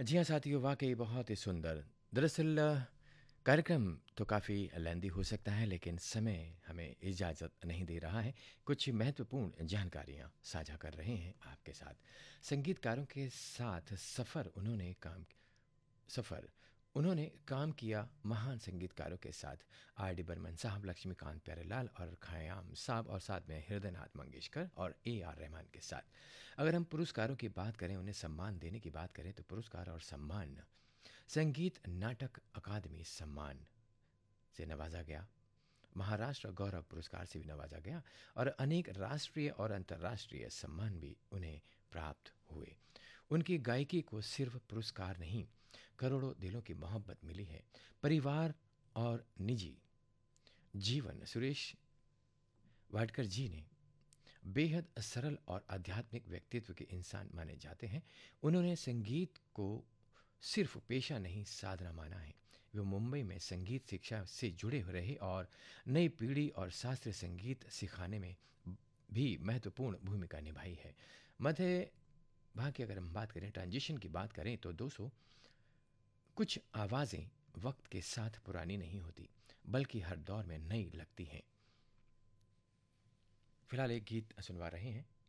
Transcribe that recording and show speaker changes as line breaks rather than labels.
जी हाँ साथियों, वाक़ई बहुत ही सुंदर। दरअसल कार्यक्रम तो काफ़ी लेंदी हो सकता है, लेकिन समय हमें इजाज़त नहीं दे रहा है। कुछ महत्वपूर्ण जानकारियाँ साझा कर रहे हैं आपके साथ। संगीतकारों के साथ सफ़र उन्होंने काम किया महान संगीतकारों के साथ। आर डी बर्मन साहब, लक्ष्मीकांत प्यारेलाल और खयाम साहब, और साथ में हृदयनाथ मंगेशकर और ए आर रहमान के साथ। अगर हम पुरस्कारों की बात करें, उन्हें सम्मान देने की बात करें, तो पुरस्कार और सम्मान संगीत नाटक अकादमी सम्मान से नवाजा गया, महाराष्ट्र गौरव पुरस्कार से भी नवाजा गया, और अनेक राष्ट्रीय और अंतर्राष्ट्रीय सम्मान भी उन्हें प्राप्त हुए। उनकी गायकी को सिर्फ पुरस्कार नहीं, करोड़ों दिलों की मोहब्बत मिली है। परिवार और निजी जीवन, सुरेश वाडकर जी ने बेहद सरल और आध्यात्मिक व्यक्तित्व के इंसान माने जाते हैं। उन्होंने संगीत को सिर्फ पेशा नहीं, साधना माना है। वे मुंबई में संगीत शिक्षा से जुड़े रहे और नई पीढ़ी और शास्त्रीय संगीत सिखाने में भी महत्वपूर्ण भूमिका निभाई है। मध्य भाग की अगर हम बात करें, ट्रांजिशन की बात करें, तो दोस्तों, कुछ आवाज़ें वक्त के साथ पुरानी नहीं होती, बल्कि हर दौर में नई लगती हैं। फिलहाल एक गीत सुनवा रहे हैं।